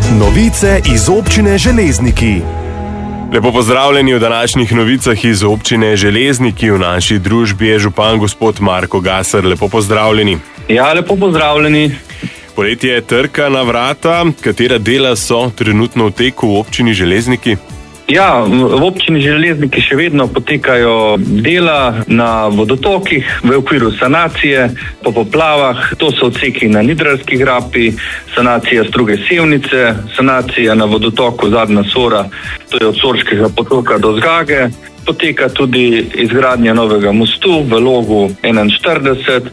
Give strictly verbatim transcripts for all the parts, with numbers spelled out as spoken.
Novice iz občine Železniki. Lepo pozdravljeni v današnjih novicah iz občine Železniki. V naši družbi je župan gospod Marko Gasar. Lepo pozdravljeni. Ja, lepo pozdravljeni. Poletje trka na vrata. Katera dela so trenutno v teku v občini Železniki? Ja, v občini Železniki še vedno potekajo dela na vodotokih v okviru sanacije po poplavah. To so odseki na Nidralski grapi, sanacija Struge Sevnice, sanacija na vodotoku Zadnja Sora, to je od Sorškega potoka do Zgage. Poteka tudi izgradnja novega mostu v Logu enainštirideset,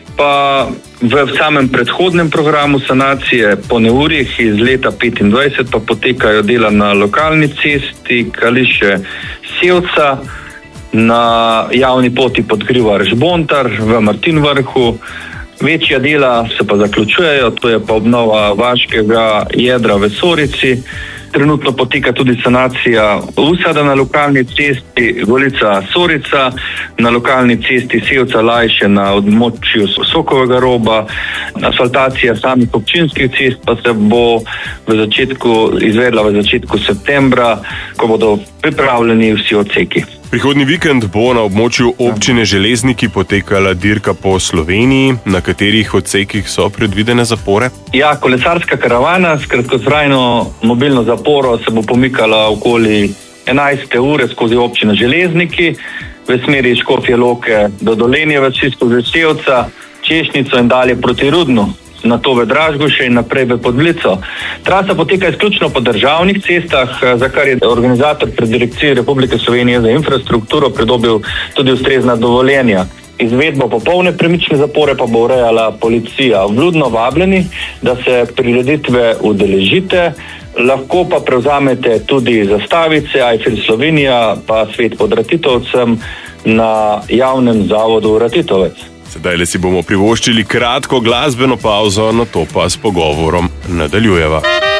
pa v samem predhodnem programu sanacije po neurjih iz leta petindvajset pa potekajo dela na lokalni cesti Kališe-Sevca, na javni poti Podgrivar-Žbontar v Martinvrhu. Večja dela se pa zaključujejo, to je pa obnova vaškega jedra v Sorici. Trenutno poteka tudi sanacija usada na lokalni cesti Golica-Sorica, na lokalni cesti Sevca-Lajše na območju Sokovega roba. Asfaltacija samih občinskih cest pa se bo v začetku izvedla v začetku septembra, ko bodo pripravljeni vsi odseki. Prihodnji vikend bo na območju občine Železniki potekala dirka po Sloveniji. Na katerih odsekih so predvidene zapore? Ja, kolesarska karavana s kratkotrajno mobilno zaporo se bo pomikala okoli enajste ure skozi občino Železniki v smeri Škofje Loke do Dolenje vasi skozi Sevca, Češnjico in dalje proti Rudnu, nato v Dražgoše in naprej v Podlico. Trasa poteka izključno po državnih cestah, za kar je organizator pri Direkciji Republike Slovenije za infrastrukturo pridobil tudi ustrezna dovoljenja. Izvedbo popolne premične zapore pa bo urejala policija. Vljudno vabljeni, da se prireditve udeležite, lahko pa prevzamete tudi zastavice Eiffel Slovenija pa Svet pod Ratitovcem na javnem zavodu Ratitovec. Sedaj le si bomo privoščili kratko glasbeno pavzo, nato pa s pogovorom nadaljujeva.